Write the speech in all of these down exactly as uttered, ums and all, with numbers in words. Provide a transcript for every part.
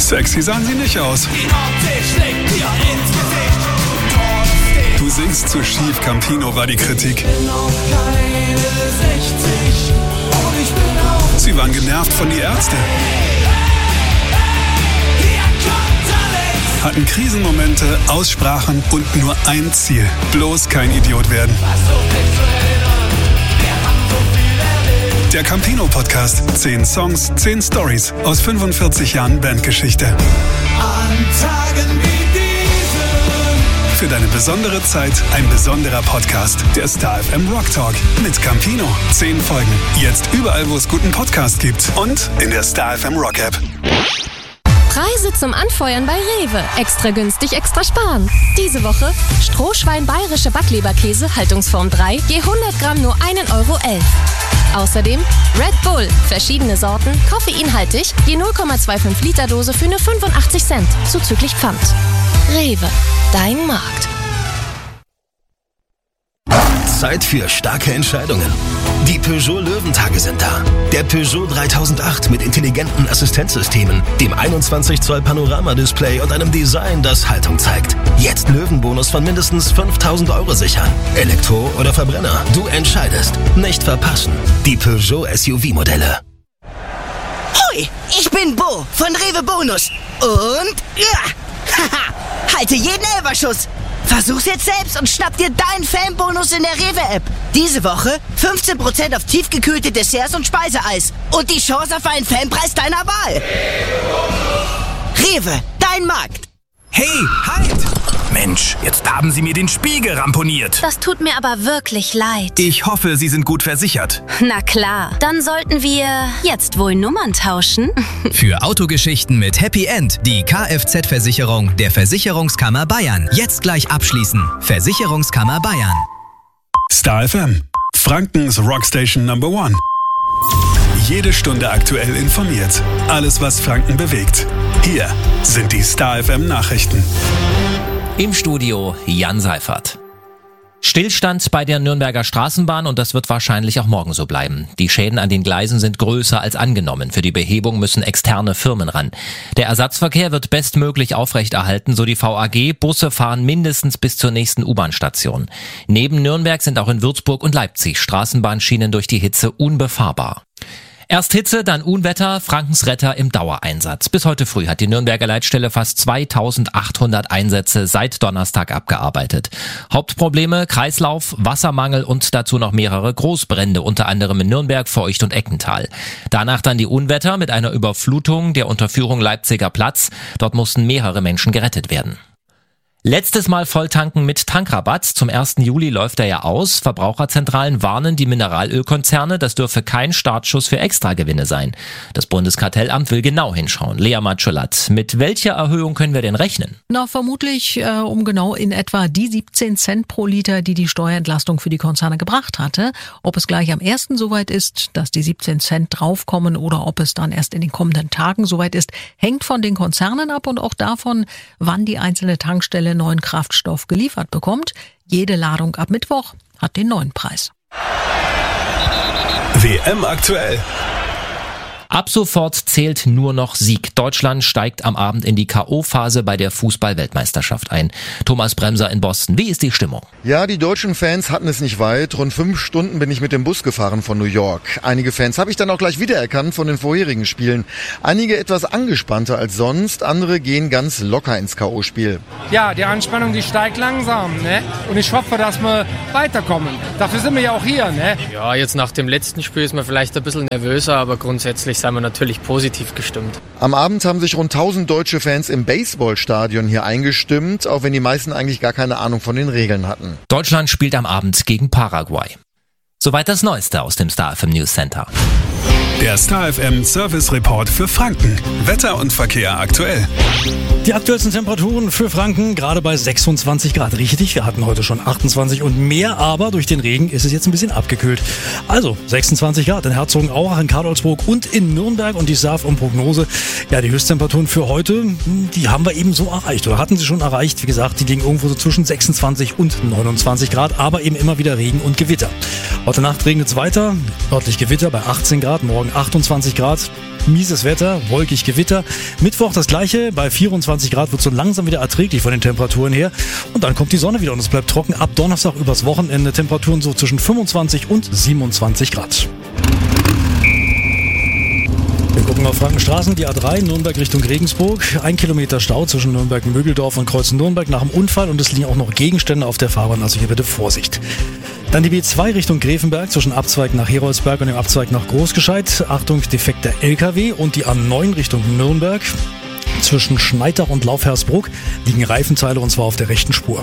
Sexy sahen sie nicht aus. Du singst zu schief, Campino, war die Kritik. Sie waren genervt von die Ärzte. Hatten Krisenmomente, Aussprachen und nur ein Ziel. Bloß kein Idiot werden. Der Campino-Podcast. Zehn Songs, zehn Stories aus fünfundvierzig Jahren Bandgeschichte. An Tagen wie diesen. Für deine besondere Zeit ein besonderer Podcast. Der Star F M Rock Talk mit Campino. Zehn Folgen. Jetzt überall, wo es guten Podcast gibt. Und in der Star F M Rock App. Preise zum Anfeuern bei Rewe. Extra günstig, extra sparen. Diese Woche Strohschwein bayerische Backleberkäse, Haltungsform drei, je hundert Gramm nur ein Euro elf. Außerdem Red Bull, verschiedene Sorten, koffeinhaltig, je null Komma fünfundzwanzig Liter Dose für nur fünfundachtzig Cent, zuzüglich Pfand. Rewe, dein Markt. Zeit für starke Entscheidungen. Die Peugeot Löwentage sind da. Der Peugeot dreitausendacht mit intelligenten Assistenzsystemen, dem einundzwanzig Zoll Panorama-Display und einem Design, das Haltung zeigt. Jetzt Löwenbonus von mindestens fünftausend Euro sichern. Elektro oder Verbrenner, du entscheidest. Nicht verpassen. Die Peugeot S U V-Modelle. Hoi, ich bin Bo von Rewe Bonus. Und ja, haha, halte jeden Elferschuss. Versuch's jetzt selbst und schnapp dir deinen Fanbonus in der Rewe-App. Diese Woche fünfzehn Prozent auf tiefgekühlte Desserts und Speiseeis. Und die Chance auf einen Fanpreis deiner Wahl. Rewe, dein Markt. Hey, halt! Mensch, jetzt haben Sie mir den Spiegel ramponiert. Das tut mir aber wirklich leid. Ich hoffe, Sie sind gut versichert. Na klar, dann sollten wir jetzt wohl Nummern tauschen. Für Autogeschichten mit Happy End die Kfz-Versicherung der Versicherungskammer Bayern. Jetzt gleich abschließen. Versicherungskammer Bayern. Star F M, Frankens Rockstation Number One. Jede Stunde aktuell informiert. Alles, was Franken bewegt. Hier sind die Star F M Nachrichten. Im Studio Jan Seifert. Stillstand bei der Nürnberger Straßenbahn und das wird wahrscheinlich auch morgen so bleiben. Die Schäden an den Gleisen sind größer als angenommen. Für die Behebung müssen externe Firmen ran. Der Ersatzverkehr wird bestmöglich aufrechterhalten, so die V A G. Busse fahren mindestens bis zur nächsten U-Bahn-Station. Neben Nürnberg sind auch in Würzburg und Leipzig Straßenbahnschienen durch die Hitze unbefahrbar. Erst Hitze, dann Unwetter, Frankens Retter im Dauereinsatz. Bis heute früh hat die Nürnberger Leitstelle fast zweitausendachthundert Einsätze seit Donnerstag abgearbeitet. Hauptprobleme: Kreislauf, Wassermangel und dazu noch mehrere Großbrände, unter anderem in Nürnberg, Feucht und Eckental. Danach dann die Unwetter mit einer Überflutung der Unterführung Leipziger Platz. Dort mussten mehrere Menschen gerettet werden. Letztes Mal Volltanken mit Tankrabatt. Zum ersten Juli läuft er ja aus. Verbraucherzentralen warnen die Mineralölkonzerne, das dürfe kein Startschuss für Extragewinne sein. Das Bundeskartellamt will genau hinschauen. Lea Matscholat, mit welcher Erhöhung können wir denn rechnen? Na, vermutlich äh, um genau in etwa die siebzehn Cent pro Liter, die die Steuerentlastung für die Konzerne gebracht hatte. Ob es gleich am ersten soweit ist, dass die siebzehn Cent draufkommen oder ob es dann erst in den kommenden Tagen soweit ist, hängt von den Konzernen ab und auch davon, wann die einzelne Tankstelle neuen Kraftstoff geliefert bekommt. Jede Ladung ab Mittwoch hat den neuen Preis. W M aktuell. Ab sofort zählt nur noch Sieg. Deutschland steigt am Abend in die K O-Phase bei der Fußball-Weltmeisterschaft ein. Thomas Bremser in Boston. Wie ist die Stimmung? Ja, die deutschen Fans hatten es nicht weit. Rund fünf Stunden bin ich mit dem Bus gefahren von New York. Einige Fans habe ich dann auch gleich wiedererkannt von den vorherigen Spielen. Einige etwas angespannter als sonst, andere gehen ganz locker ins K O-Spiel. Ja, die Anspannung, die steigt langsam, ne? Und ich hoffe, dass wir weiterkommen. Dafür sind wir ja auch hier, ne? Ja, jetzt nach dem letzten Spiel ist man vielleicht ein bisschen nervöser, aber grundsätzlich sind wir natürlich positiv gestimmt. Am Abend haben sich rund tausend deutsche Fans im Baseballstadion hier eingestimmt, auch wenn die meisten eigentlich gar keine Ahnung von den Regeln hatten. Deutschland spielt am Abend gegen Paraguay. Soweit das Neueste aus dem Star F M News Center. Der Star F M Service Report für Franken. Wetter und Verkehr aktuell. Die aktuellsten Temperaturen für Franken gerade bei sechsundzwanzig Grad. Richtig, wir hatten heute schon achtundzwanzig und mehr, aber durch den Regen ist es jetzt ein bisschen abgekühlt. Also sechsundzwanzig Grad in Herzogenaurach, in Karlsruhe und in Nürnberg und die S A F und Prognose. Ja, die Höchsttemperaturen für heute, die haben wir eben so erreicht oder hatten sie schon erreicht. Wie gesagt, die liegen irgendwo so zwischen sechsundzwanzig und neunundzwanzig Grad, aber eben immer wieder Regen und Gewitter. Heute Nacht regnet es weiter, örtlich Gewitter bei achtzehn Grad, morgen achtundzwanzig Grad. Mieses Wetter, wolkig Gewitter. Mittwoch das gleiche, bei vierundzwanzig Grad wird so langsam wieder erträglich von den Temperaturen her. Und dann kommt die Sonne wieder und es bleibt trocken. Ab Donnerstag übers Wochenende Temperaturen so zwischen fünfundzwanzig und siebenundzwanzig Grad. Wir gucken auf Frankenstraßen, die A drei, Nürnberg Richtung Regensburg. Ein Kilometer Stau zwischen Nürnberg-Mögeldorf und Kreuzen-Nürnberg nach dem Unfall und es liegen auch noch Gegenstände auf der Fahrbahn, also hier bitte Vorsicht. Dann die B zwei Richtung Grevenberg zwischen Abzweig nach Heroldsberg und dem Abzweig nach Großgescheit. Achtung, defekter L K W. Und die A neun Richtung Nürnberg zwischen Schneidach und Laufhersbruck liegen Reifenteile und zwar auf der rechten Spur.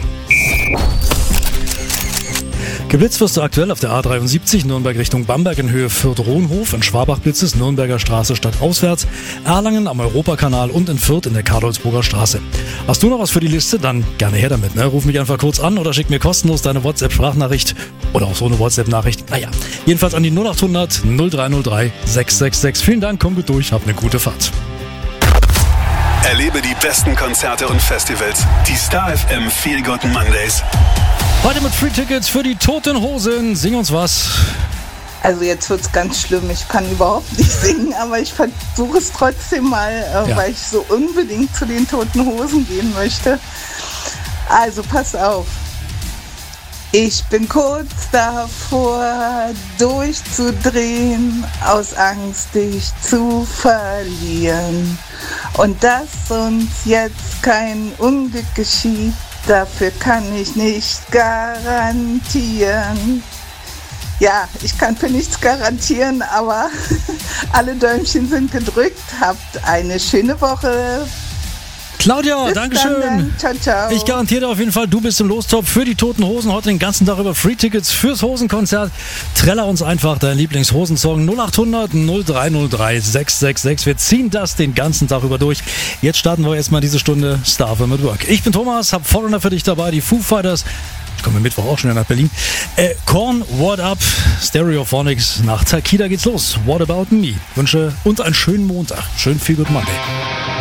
Geblitzt wirst du aktuell auf der A dreiundsiebzig, Nürnberg Richtung Bamberg in Höhe Fürth-Rohnhof, in Schwabach blitzt es, Nürnberger Straße stadtauswärts, Erlangen am Europakanal und in Fürth in der Karlsburger Straße. Hast du noch was für die Liste? Dann gerne her damit. Ne? Ruf mich einfach kurz an oder schick mir kostenlos deine WhatsApp-Sprachnachricht oder auch so eine WhatsApp-Nachricht. Naja, jedenfalls an die null achthundert null drei null drei sechs sechs sechs. Vielen Dank, komm gut durch, hab eine gute Fahrt. Erlebe die besten Konzerte und Festivals. Die Star F M Feel Good Mondays. Heute mit Free Tickets für die Toten Hosen. Sing uns was. Also jetzt wird's ganz schlimm. Ich kann überhaupt nicht singen, aber ich versuche es trotzdem mal, äh, ja. weil ich so unbedingt zu den Toten Hosen gehen möchte. Also pass auf. Ich bin kurz davor, durchzudrehen, aus Angst, dich zu verlieren. Und dass uns jetzt kein Unglück geschieht, dafür kann ich nicht garantieren. Ja, ich kann für nichts garantieren, aber alle Däumchen sind gedrückt. Habt eine schöne Woche. Claudia, Bis Dankeschön. Dann. Ciao, ciao. Ich garantiere dir auf jeden Fall, du bist im Lostop für die Toten Hosen. Heute den ganzen Tag über Free-Tickets fürs Hosenkonzert. Treller uns einfach deinen Lieblingshosensong null achthundert null drei null drei sechs sechs sechs. Wir ziehen das den ganzen Tag über durch. Jetzt starten wir erstmal diese Stunde Star F M at Work. Ich bin Thomas, hab Foreigner für dich dabei, die Foo Fighters. Ich komme Mittwoch auch schon nach Berlin. Äh, Korn, What Up, Stereophonics. Nach Takida geht's los. What About Me? Wünsche uns einen schönen Montag. Schön viel Good Monday.